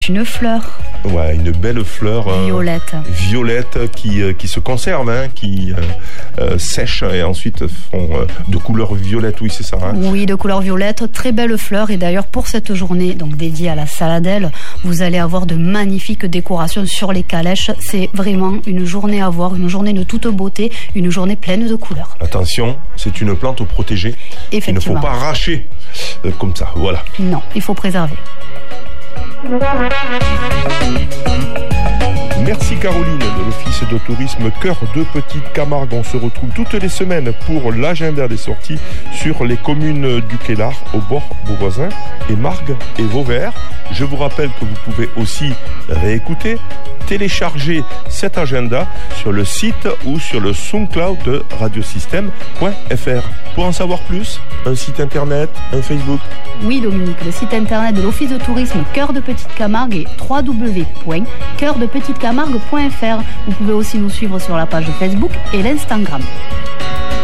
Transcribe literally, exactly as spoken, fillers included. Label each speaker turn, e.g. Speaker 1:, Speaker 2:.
Speaker 1: Une fleur.
Speaker 2: Ouais, une belle fleur euh,
Speaker 1: violette,
Speaker 2: violette qui, euh, qui se conserve, hein, qui euh, euh, sèche et ensuite font euh, de couleur violette, oui c'est ça. Hein.
Speaker 1: Oui, de couleur violette, très belle fleur. Et d'ailleurs pour cette journée donc dédiée à la saladelle, vous allez avoir de magnifiques décorations sur les calèches. C'est vraiment une journée à voir, une journée de toute beauté, une journée pleine de couleurs.
Speaker 2: Attention, c'est une plante protégée. Il ne faut pas arracher euh, comme ça, voilà.
Speaker 1: Non, il faut préserver.
Speaker 2: Merci Caroline de l'Office de tourisme Cœur de Petite Camargue. On se retrouve toutes les semaines pour l'agenda des sorties sur les communes du Quélard, au bord Beauvoisin et Margues et Vauvert. Je vous rappelle que vous pouvez aussi réécouter, télécharger cet agenda sur le site ou sur le SoundCloud de radiosystème point f r. Pour en savoir plus, un site internet, un Facebook.
Speaker 1: Oui Dominique, le site internet de l'Office de tourisme Cœur de Petite Camargue est w w w point cœur de petite camargue point f r. Vous pouvez aussi nous suivre sur la page Facebook et l'Instagram.